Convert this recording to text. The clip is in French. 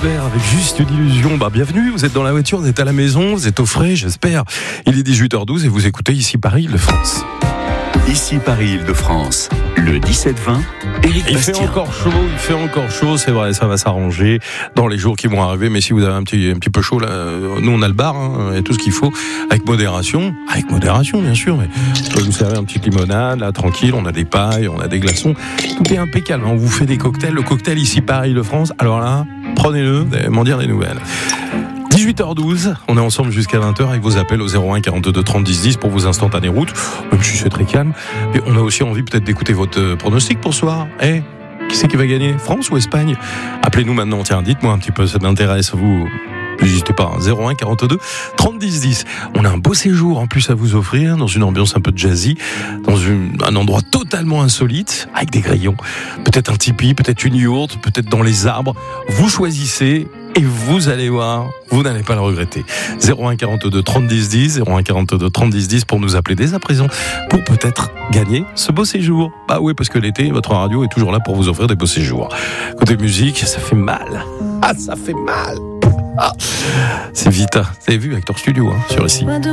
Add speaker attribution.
Speaker 1: Gilbert avec Juste une illusion. Bienvenue, vous êtes dans la voiture, vous êtes à la maison, vous êtes au frais, j'espère. Il est 18h12 et vous écoutez Ici Paris, Île-de-France.
Speaker 2: Ici Paris, Île-de-France, le 17-20, Éric
Speaker 1: Il
Speaker 2: Bastien.
Speaker 1: fait encore chaud, c'est vrai, ça va s'arranger dans les jours qui vont arriver, mais si vous avez un petit peu chaud, là, nous on a le bar, et tout ce qu'il faut, avec modération bien sûr, mais vous servez un petit limonade, là, tranquille, on a des pailles, on a des glaçons, tout est impeccable, on vous fait des cocktails, le cocktail Ici Paris, Île-de-France, alors là, prenez-le, vous allez m'en dire des nouvelles. 18h12, on est ensemble jusqu'à 20h avec vos appels au 01 42 30 10 10 pour vos instantanés routes, même si c'est très calme. Et on a aussi envie peut-être d'écouter votre pronostic pour ce soir. Qui c'est qui va gagner, France ou Espagne? Appelez-nous maintenant, tiens, dites-moi un petit peu, ça m'intéresse, vous. N'hésitez pas, 01 42 30 10 10. On a un beau séjour en plus à vous offrir, dans une ambiance un peu jazzy, dans un endroit totalement insolite, avec des grillons. Peut-être un tipi, peut-être une yourte, peut-être dans les arbres. Vous choisissez et vous allez voir, vous n'allez pas le regretter. 01 42 30 10 10, 01 42 30 10 10 pour nous appeler dès à présent, pour peut-être gagner ce beau séjour. Bah oui, parce que l'été, votre radio est toujours là pour vous offrir des beaux séjours. Côté musique, ça fait mal. Ça fait mal. C'est Vita, vous avez vu Acteur Studio sur ici.